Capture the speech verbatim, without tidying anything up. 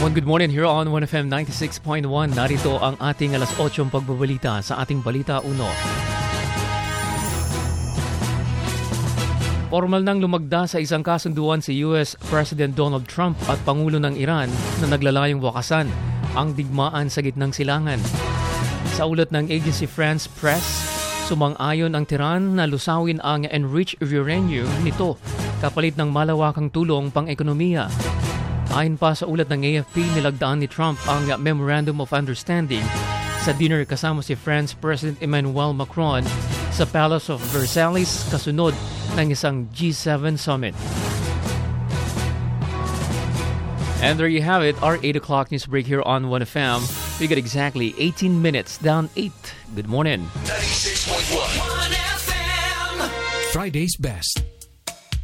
One good morning here on one F M ninety-six point one. Narito ang ating alas otso pagbabalita sa ating Balita Uno. Formal nang lumagda sa isang kasunduan si U S President Donald Trump at Pangulo ng Iran na naglalayong wakasan ang digmaan sa gitnang silangan. Sa ulat ng agency France Press, sumang-ayon ang Tehran na lusawin ang enriched uranium nito kapalit ng malawakang tulong pang-ekonomiya. Ayon pa sa ulat ng A F P, nilagdaan ni Trump ang Memorandum of Understanding sa dinner kasama si France President Emmanuel Macron sa Palace of Versailles kasunod ng isang G seven summit. And there you have it, our eight o'clock news break here on one F M. We got exactly eighteen minutes down eight. Good morning. ninety-six point one one F M. Friday's Best.